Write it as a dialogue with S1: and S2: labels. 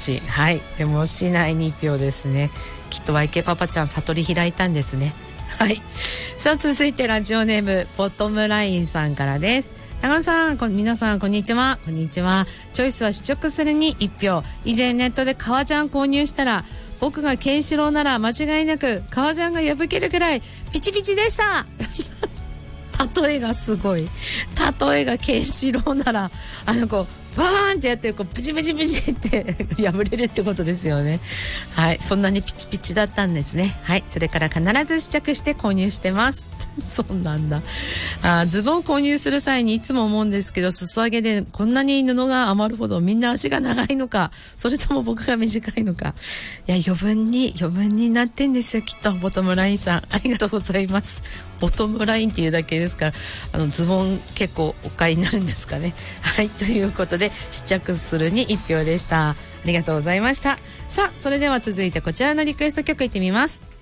S1: ち、はい、でも市内に1票ですね。きっと YK パパちゃん悟り開いたんですね。はい。さあ続いてラジオネームボトムラインさんからです。高野さん、皆さんこんにちは。こんにちは。チョイスは試食するに1票。以前ネットで革ジャン購入したら、僕がケンシロウなら間違いなく革ジャンが破けるくらいピチピチでした。例えがすごい。例えがケンシロウならこうバーンってやってこうプチプチプチって破れるってことですよね。はい、そんなにピチピチだったんですね。はい、それから必ず試着して購入してます。そうなんだ。ズボン購入する際にいつも思うんですけど、裾上げでこんなに布が余るほどみんな足が長いのか、それとも僕が短いのか。いや、余分になってんですよ、きっと。ボトムラインさん、ありがとうございます。ボトムラインっていうだけですから、ズボン結構お買いになるんですかね。はい、ということで試着するに1票でした。ありがとうございました。さあ、それでは続いてこちらのリクエスト曲いってみます。